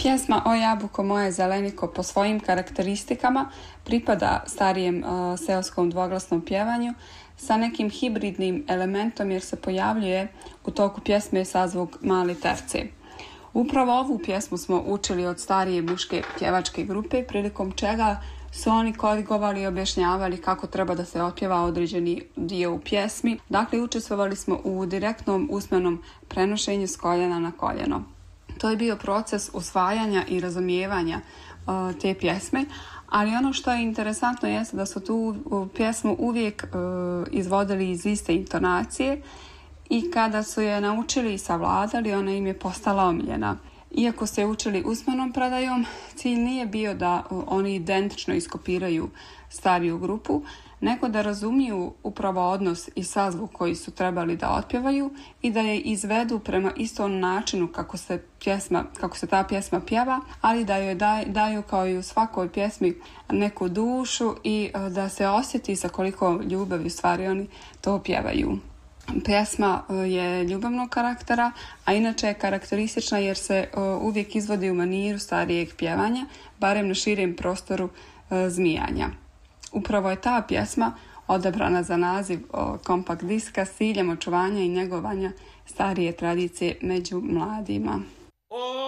Pjesma O jabuko moje zeleniko po svojim karakteristikama pripada starijem seoskom dvoglasnom pjevanju sa nekim hibridnim elementom jer se pojavljuje u toku pjesme sazvuk mali terci. Upravo ovu pjesmu smo učili od starije muške pjevačke grupe, prilikom čega su oni korigovali i objašnjavali kako treba da se otpjeva određeni dio u pjesmi. Dakle, učestvovali smo u direktnom usmenom prenošenju s koljena na koljeno. To je bio proces usvajanja i razumijevanja te pjesme, ali ono što je interesantno jeste da su tu pjesmu uvijek izvodili iz iste intonacije i kada su je naučili i savladali, ona im je postala omiljena. Iako se učili usmenom predajom, cilj nije bio da oni identično iskopiraju stariju grupu, nego da razumiju upravo odnos i sazvuk koji su trebali da otpjevaju i da je izvedu prema istom načinu kako se ta pjesma pjeva, ali da joj daju kao i u svakoj pjesmi neku dušu i da se osjeti sa koliko ljubavi u stvari oni to pjevaju. Pjesma je ljubavnog karaktera, a inače je karakteristična jer se uvijek izvodi u maniru starijeg pjevanja, barem na širem prostoru zmijanja. Upravo je ta pjesma odabrana za naziv kompakt diska s ciljem očuvanja i njegovanja starije tradicije među mladima.